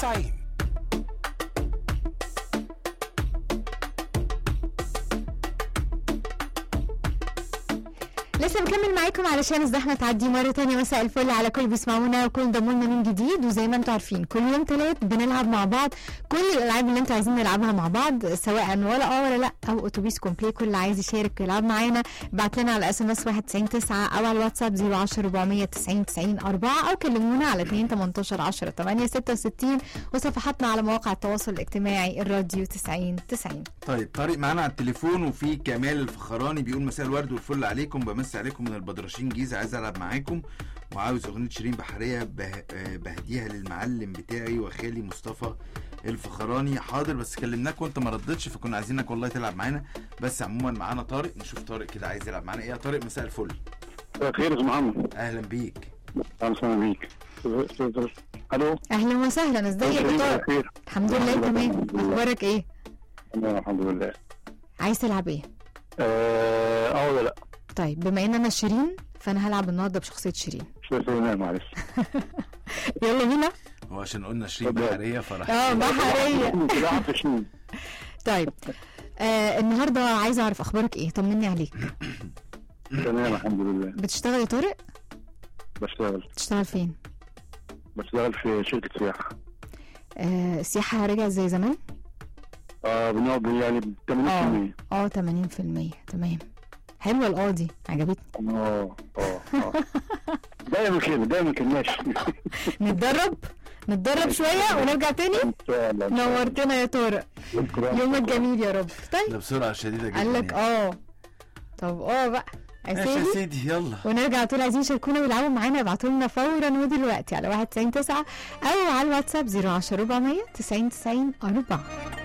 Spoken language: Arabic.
90. لسه بكمل معاكم علشان الزحمه تعدي مره تانية. مساء الفل على كل بيسمعونا وكل ضمولنا من جديد. وزي ما انتم عارفين كل يوم تلات بنلعب مع بعض كل الالعاب اللي انتوا عايزين نلعبها مع بعض، سواء ولا لا او اتوبيس كومبلي. كل اللي عايز يشارك ويلعب معانا بعت لنا على اس ام اس 19 او على الواتساب 010 490 90 4 او كلمونا على 2 18 10 8 66 وصفحاتنا على مواقع التواصل الاجتماعي الراديو 90 90. طيب طارق معانا على التليفون، وفي كمال الفخراني بيقول مساء الورد والفل عليكم، بمسي عليكم من البدرشين جيزه، عايز العب معاكم وعاوز اغنيه شيرين بحريه بهديها للمعلم بتاعي وخالي مصطفى الفخراني. حاضر، بس كلمناك وانت ما ردتش فكنا عايزينك والله تلعب معانا. بس عموما معانا طارق، نشوف طارق كده عايز يلعب معانا ايه. يا طارق مساء الفل. مساء الخير يا محمد. اهلا بيك. اهلا وسهلا بيك. الو، اهلا وسهلا، ازيك يا طارق؟ الحمد لله تمام، اخبارك ايه؟ تمام الحمد لله. عايز تلعب ايه؟ ولا لا؟ طيب بما ان انا شيرين فانا هلعب النهارده بشخصيه شيرين. شويه معلش. يلا بينا. هو عشان قلنا شيرين بحريه فرح. بحريه. طيب النهارده عايزه اعرف اخبارك ايه، طمني عليك. تمام الحمد لله. بتشتغل يا طارق؟ بشتغل فين؟ بشتغل في شركه سياحه. السياحه رجعت زي زمان؟ بنقعد يعني 80%. 80%. تمام، حلوه القاضي عجبتني. دايما كده ماشي. نتدرب شويه ونرجع تاني. نورتنا يا طارق، يومك جميل يا رب. طيب ده بسرعه شديده جدا. قال لك طب بقى يا سيدي يلا ونرجع طول. عايزين يشاركونا ويلعبوا معانا ابعتوا لنا فورا ودلوقتي على 199 او على الواتساب 010 490 90 4.